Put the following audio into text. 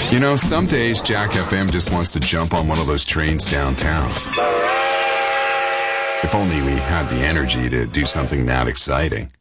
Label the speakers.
Speaker 1: You know, some days Jack FM just wants to jump on one of those trains downtown. If only we had the energy to do something that exciting.